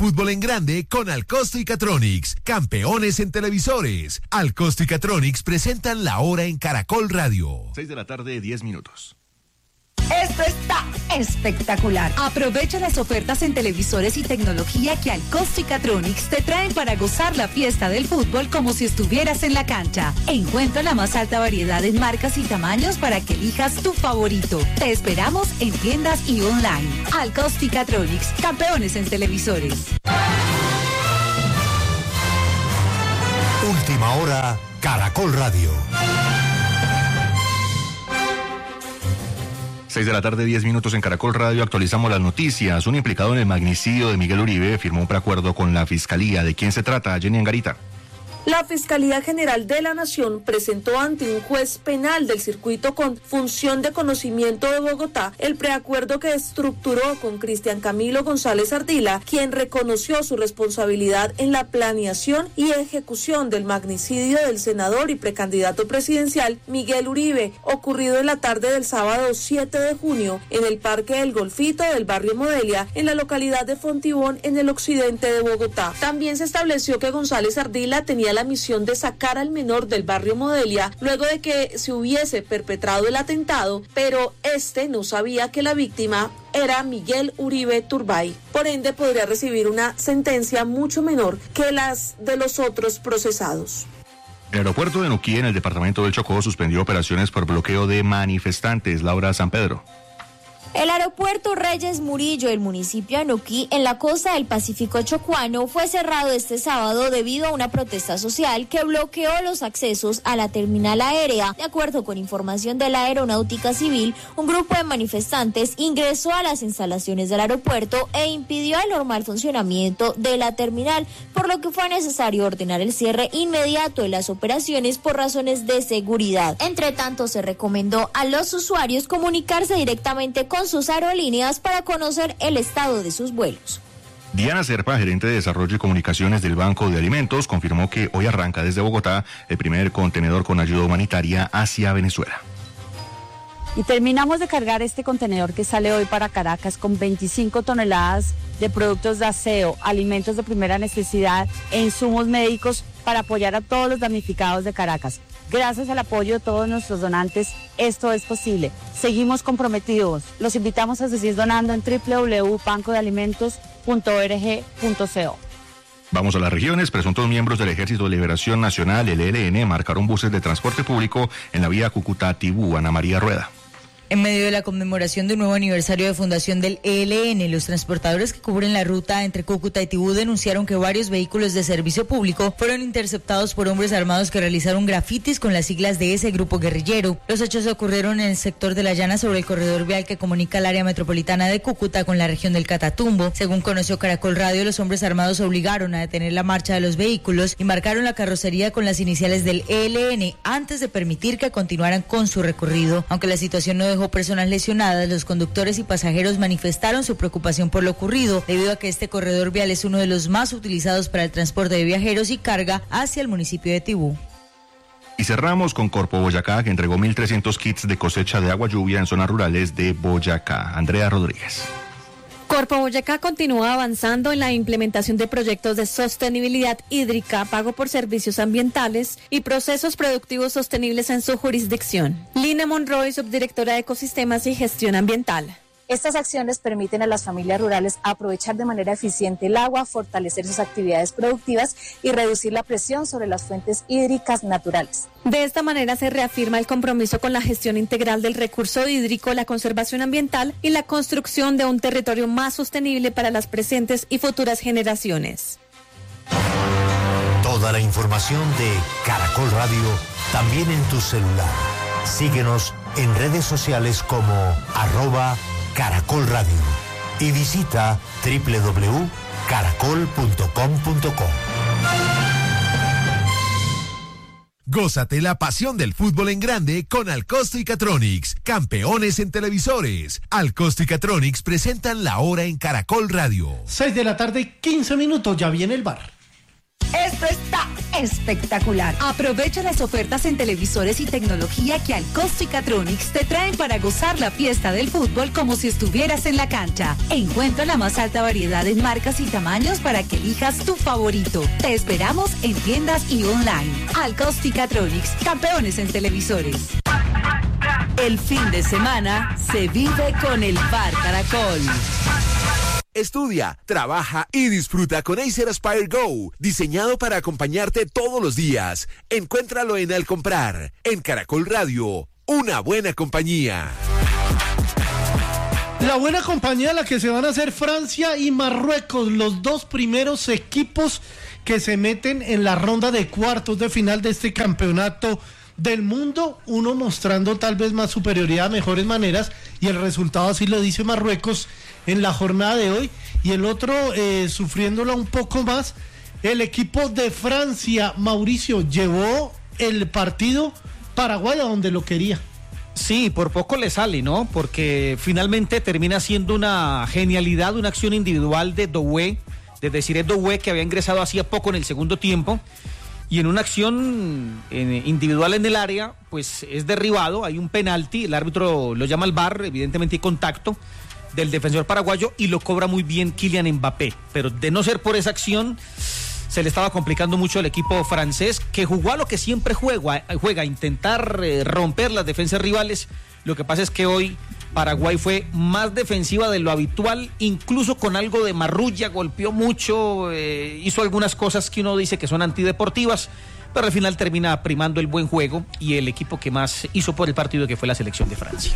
fútbol en grande con Alcosto y Catronics, campeones en televisores. Alcosto y Catronics presentan La Hora en Caracol Radio. 6:10 p.m. Esto está espectacular. Aprovecha las ofertas en televisores y tecnología que Alcosto y Catronics te traen para gozar la fiesta del fútbol como si estuvieras en la cancha. Encuentra la más alta variedad en marcas y tamaños para que elijas tu favorito. Te esperamos en tiendas y online. Alcosto y Catronics, campeones en televisores. Última hora, Caracol Radio. 6:10 p.m. en Caracol Radio. Actualizamos las noticias. Un implicado en el magnicidio de Miguel Uribe firmó un preacuerdo con la Fiscalía. ¿De quién se trata? Jenny Angarita. La Fiscalía General de la Nación presentó ante un juez penal del circuito con función de conocimiento de Bogotá el preacuerdo que estructuró con Cristian Camilo González Ardila, quien reconoció su responsabilidad en la planeación y ejecución del magnicidio del senador y precandidato presidencial Miguel Uribe, ocurrido en la tarde del sábado 7 de junio en el Parque del Golfito del barrio Modelia, en la localidad de Fontibón, en el occidente de Bogotá. También se estableció que González Ardila tenía la misión de sacar al menor del barrio Modelia luego de que se hubiese perpetrado el atentado, pero este no sabía que la víctima era Miguel Uribe Turbay. Por ende, podría recibir una sentencia mucho menor que las de los otros procesados. El aeropuerto de Nuquí, en el departamento del Chocó, suspendió operaciones por bloqueo de manifestantes. Laura San Pedro. El aeropuerto Reyes Murillo del municipio de Nuquí, en la costa del Pacífico chocuano, fue cerrado este sábado debido a una protesta social que bloqueó los accesos a la terminal aérea. De acuerdo con información de la Aeronáutica Civil, un grupo de manifestantes ingresó a las instalaciones del aeropuerto e impidió el normal funcionamiento de la terminal, por lo que fue necesario ordenar el cierre inmediato de las operaciones por razones de seguridad. Entre tanto, se recomendó a los usuarios comunicarse directamente con sus aerolíneas para conocer el estado de sus vuelos. Diana Serpa, gerente de Desarrollo y Comunicaciones del Banco de Alimentos, confirmó que hoy arranca desde Bogotá el primer contenedor con ayuda humanitaria hacia Venezuela. Y terminamos de cargar este contenedor que sale hoy para Caracas con 25 toneladas de productos de aseo, alimentos de primera necesidad e insumos médicos para apoyar a todos los damnificados de Caracas. Gracias al apoyo de todos nuestros donantes, esto es posible. Seguimos comprometidos. Los invitamos a seguir donando en www.bancodealimentos.org.co. Vamos a las regiones. Presuntos miembros del Ejército de Liberación Nacional, el ELN, marcaron buses de transporte público en la vía Cúcuta-Tibú. Ana María Rueda. En medio de la conmemoración de un nuevo aniversario de fundación del ELN, los transportadores que cubren la ruta entre Cúcuta y Tibú denunciaron que varios vehículos de servicio público fueron interceptados por hombres armados que realizaron grafitis con las siglas de ese grupo guerrillero. Los hechos ocurrieron en el sector de La Llana, sobre el corredor vial que comunica el área metropolitana de Cúcuta con la región del Catatumbo. Según conoció Caracol Radio, los hombres armados obligaron a detener la marcha de los vehículos y marcaron la carrocería con las iniciales del ELN antes de permitir que continuaran con su recorrido. Aunque la situación no dejó personas lesionadas, los conductores y pasajeros manifestaron su preocupación por lo ocurrido, debido a que este corredor vial es uno de los más utilizados para el transporte de viajeros y carga hacia el municipio de Tibú. Y cerramos con Corpo Boyacá, que entregó 1.300 kits de cosecha de agua lluvia en zonas rurales de Boyacá. Andrea Rodríguez. Corpo Boyacá continúa avanzando en la implementación de proyectos de sostenibilidad hídrica, pago por servicios ambientales y procesos productivos sostenibles en su jurisdicción. Lina Monroy, subdirectora de Ecosistemas y Gestión Ambiental. Estas acciones permiten a las familias rurales aprovechar de manera eficiente el agua, fortalecer sus actividades productivas y reducir la presión sobre las fuentes hídricas naturales. De esta manera se reafirma el compromiso con la gestión integral del recurso hídrico, la conservación ambiental y la construcción de un territorio más sostenible para las presentes y futuras generaciones. Toda la información de Caracol Radio también en tu celular. Síguenos en redes sociales como @Caracol Radio y visita www.caracol.com.co. Gózate la pasión del fútbol en grande con Alcosto y Catronics, campeones en televisores. Alcosto y Catronics presentan La Hora en Caracol Radio. 6:15 p.m, ya viene el bar. Esto está espectacular. Aprovecha las ofertas en televisores y tecnología que Alcosto y Catronics te traen para gozar la fiesta del fútbol como si estuvieras en la cancha. Encuentra la más alta variedad en marcas y tamaños para que elijas tu favorito. Te esperamos en tiendas y online. Alcosto y Catronics, campeones en televisores. El fin de semana se vive con el Bar Caracol. Estudia, trabaja y disfruta con Acer Aspire Go, diseñado para acompañarte todos los días. Encuéntralo en Al Comprar, en Caracol Radio, una buena compañía. La buena compañía a la que se van a hacer Francia y Marruecos, los dos primeros equipos que se meten en la ronda de cuartos de final de este campeonato del mundo, uno mostrando tal vez más superioridad, mejores maneras, y el resultado así lo dice Marruecos en la jornada de hoy, y el otro sufriéndola un poco más, el equipo de Francia. Mauricio, llevó el partido Paraguay a donde lo quería. Sí, por poco le sale, ¿no? Porque finalmente termina siendo una genialidad, una acción individual de Doué, de Desiré Doué, que había ingresado hacía poco en el segundo tiempo, y en una acción individual en el área, pues es derribado, hay un penalti, el árbitro lo llama al VAR, evidentemente hay contacto del defensor paraguayo y lo cobra muy bien Kylian Mbappé, pero de no ser por esa acción se le estaba complicando mucho al equipo francés, que jugó a lo que siempre juega, intentar romper las defensas rivales. Lo que pasa es que hoy Paraguay fue más defensiva de lo habitual, incluso con algo de marrulla, golpeó mucho, hizo algunas cosas que uno dice que son antideportivas, pero al final termina primando el buen juego y el equipo que más hizo por el partido, que fue la selección de Francia.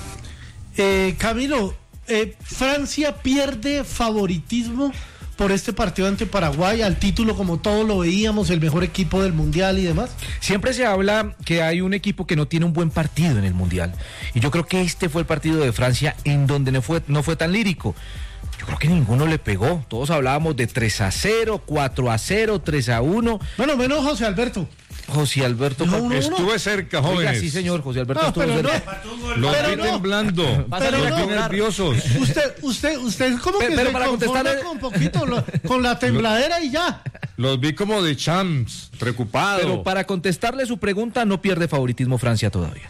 Camilo, Francia pierde favoritismo por este partido ante Paraguay, al título como todos lo veíamos, el mejor equipo del Mundial y demás. Siempre se habla que hay un equipo que no tiene un buen partido en el Mundial, y yo creo que este fue el partido de Francia en donde no fue tan lírico. Yo creo que ninguno le pegó, todos hablábamos de 3-0, 4-0, 3-1. Bueno, menos José Alberto. José Alberto, estuve cerca, jóvenes. Oiga, sí, señor, José Alberto estuvo cerca. Los vi temblando, nerviosos. Usted como que se conforma con poquito, con la tembladera y ya. Los vi como de champs, preocupado. Pero para contestarle su pregunta, no pierde favoritismo Francia todavía.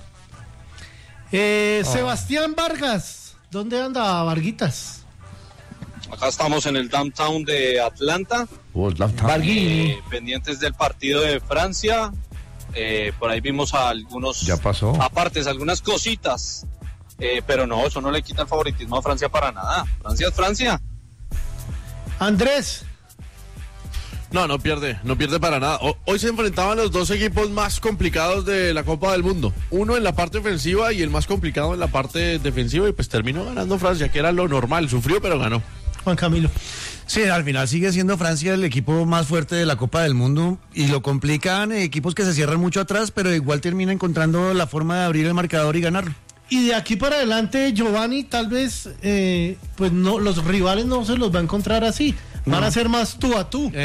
Sebastián Vargas, ¿dónde anda Varguitas? Acá estamos en el downtown de Atlanta, pendientes del partido de Francia. Por ahí vimos a algunos apartes, algunas cositas, pero no, eso no le quita el favoritismo a Francia para nada. Francia es Francia. Andrés. No pierde para nada. Hoy se enfrentaban los dos equipos más complicados de la Copa del Mundo. Uno en la parte ofensiva y el más complicado en la parte defensiva, y pues terminó ganando Francia, que era lo normal. Sufrió, pero ganó. Juan Camilo. Sí, al final sigue siendo Francia el equipo más fuerte de la Copa del Mundo, y lo complican equipos que se cierran mucho atrás, pero igual termina encontrando la forma de abrir el marcador y ganarlo. Y de aquí para adelante, Giovanni, tal vez pues no, los rivales no se los va a encontrar así. Van a ser más tú a tú.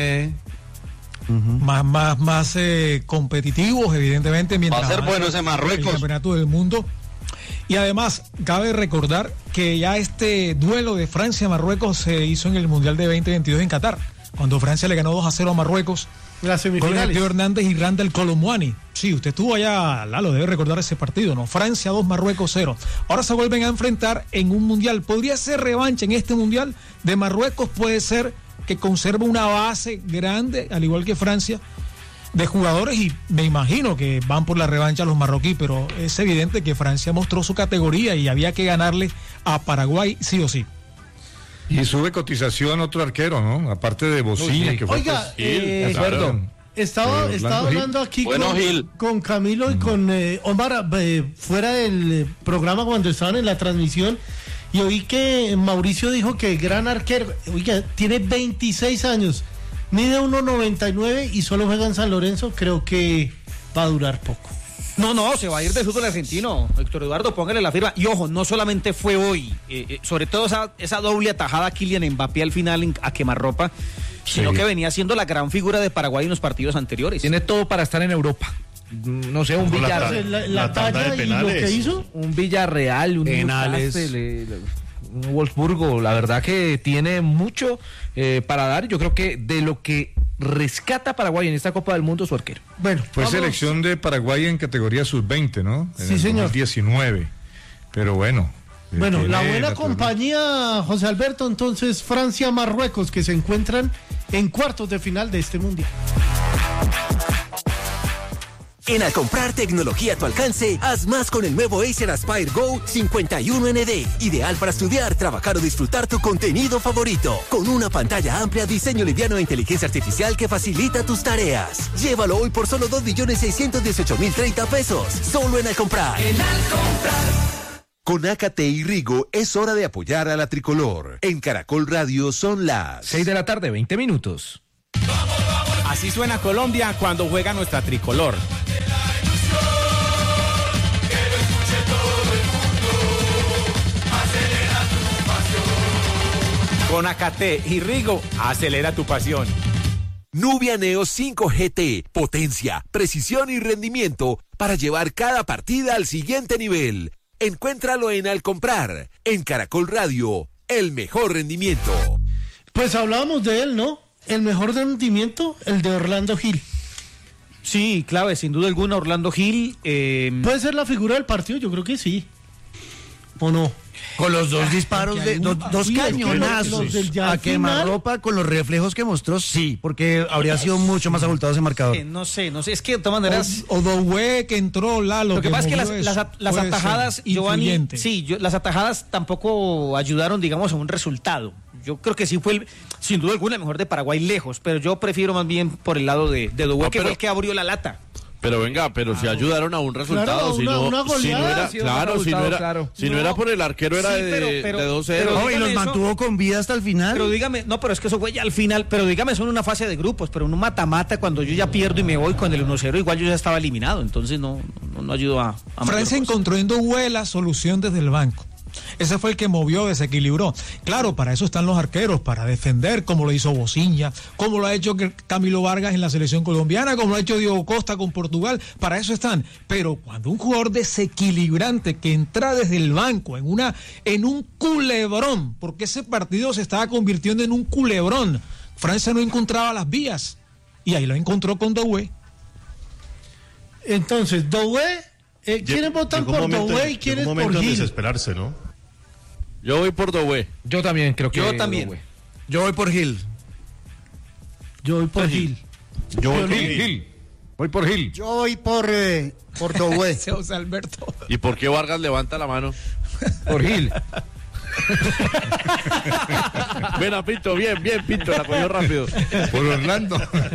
Más competitivos, evidentemente. Va a ser bueno ese Marruecos. El campeonato del mundo. Y además, cabe recordar que ya este duelo de Francia-Marruecos se hizo en el Mundial de 2022 en Qatar, cuando Francia le ganó 2-0 a Marruecos. Las semifinales. Con Teo Hernández y Randall Colomwani. Sí, usted estuvo allá, Lalo, debe recordar ese partido, ¿no? Francia 2, Marruecos 0. Ahora se vuelven a enfrentar en un Mundial. Podría ser revancha en este Mundial de Marruecos, puede ser que conserve una base grande, al igual que Francia, de jugadores, y me imagino que van por la revancha los marroquíes, pero es evidente que Francia mostró su categoría y había que ganarle a Paraguay sí o sí. Y sube cotización otro arquero, ¿no? Aparte de Bocina, que fue... Oiga, estaba hablando aquí con Camilo y con Omar fuera del programa cuando estaban en la transmisión, y oí que Mauricio dijo que gran arquero, oiga, tiene 26 años, mide 1.99 y solo juega en San Lorenzo. Creo que va a durar poco. No, se va a ir del fútbol argentino. Héctor Eduardo, póngale la firma. Y ojo, no solamente fue hoy, sobre todo esa doble atajada a Kylian Mbappé al final a quemarropa, sino que venía siendo la gran figura de Paraguay en los partidos anteriores. Tiene todo para estar en Europa. No sé, un Villarreal. La talla y lo que hizo. Un Villarreal, un Newcastle, un Wolfsburgo. La verdad que tiene mucho para dar. Yo creo que de lo que rescata a Paraguay en esta Copa del Mundo su arquero. Bueno, fue selección de Paraguay en categoría sub-20, ¿no? Sí, señor. 2019. Pero bueno. Bueno, la buena compañía, José Alberto, entonces Francia-Marruecos, que se encuentran en cuartos de final de este mundial. En Al comprar tecnología a tu alcance, haz más con el nuevo Acer Aspire Go 51ND. Ideal para estudiar, trabajar o disfrutar tu contenido favorito. Con una pantalla amplia, diseño liviano e inteligencia artificial que facilita tus tareas. Llévalo hoy por solo 2.618.030 pesos. Solo en Al comprar. Con AKT y Rigo es hora de apoyar a la tricolor. En Caracol Radio son las 6 de la tarde, 20 minutos. Así suena Colombia cuando juega nuestra tricolor. Con AKT y Rigo, acelera tu pasión. Nubia Neo 5 GT, potencia, precisión y rendimiento para llevar cada partida al siguiente nivel. Encuéntralo en Al comprar, en Caracol Radio, el mejor rendimiento. Pues hablábamos de él, ¿no? El mejor rendimiento, el de Orlando Gil. Sí, clave, sin duda alguna, Orlando Gil. ¿Puede ser la figura del partido? Yo creo que sí. ¿O no? Con los dos disparos, dos cañonazos a quemarropa, con los reflejos que mostró, sí, porque habría sido mucho más abultado ese marcador. No sé, es que de todas maneras... O Doué que entró, Lalo. Lo que pasa es que las atajadas, Giovanni, las atajadas tampoco ayudaron, digamos, a un resultado. Yo creo que sí fue, sin duda alguna, el mejor de Paraguay lejos, pero yo prefiero más bien por el lado de Doué, que fue el que abrió la lata. Pero venga, si ayudaron a un resultado, si no era por el arquero, era de 2-0. Y los mantuvo con vida hasta el final. Pero dígame, pero es que eso fue ya al final, pero dígame, son una fase de grupos, pero en un mata-mata, cuando yo ya pierdo y me voy con el 1-0, igual yo ya estaba eliminado, entonces no ayudo a Francia encontró en Doué la solución desde el banco. Ese fue el que movió, desequilibró. Claro, para eso están los arqueros, para defender, como lo hizo Bociña, como lo ha hecho Camilo Vargas en la selección colombiana, como lo ha hecho Diego Costa con Portugal, para eso están. Pero cuando un jugador desequilibrante que entra desde el banco en un culebrón, porque ese partido se estaba convirtiendo en un culebrón, Francia no encontraba las vías, y ahí lo encontró con Doué. Entonces, Doué... ¿quiénes votan por Doué y quiénes por Gil? Desesperarse, ¿no? Yo voy por Doué. Yo también creo que yo también. Doué. Yo voy por Gil. Yo voy por Gil. Yo voy por Gil. Voy por Gil. Yo voy por Doué. José Alberto. ¿Y por qué Vargas levanta la mano? Por Gil. Ven, Pinto, bien, Pinto, la cogió rápido. Por Orlando.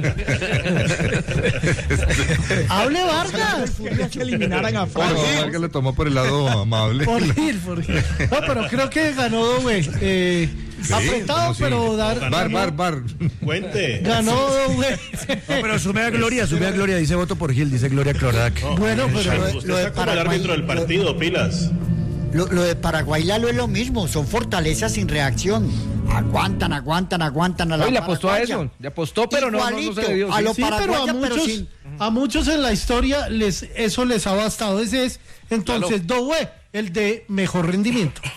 Hable Vargas. Que eliminaran a Francia. Vargas le tomó por el lado amable. Por Gil. No, pero creo que ganó Doué. Apretado, pero Bar. Cuente. Ganó Doué. No, pero sume a Gloria, dice voto por Gil, dice Gloria Clorac. No, bueno, pero usted está como el árbitro del partido, pilas. Lo de Paraguay, Lalo, es lo mismo, son fortalezas sin reacción. Aguantan a la le apostó a eso, le apostó, pero no se le dio. A lo paraguaya, pero a muchos en la historia eso les ha bastado. Ese es, entonces, Doué, el de mejor rendimiento.